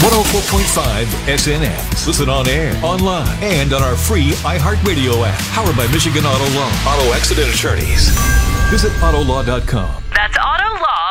104.5 SNX. Listen on air, online, and on our free iHeartRadio app. Powered by Michigan Auto Law. Auto Accident Attorneys. Visit Autolaw.com. That's Autolaw.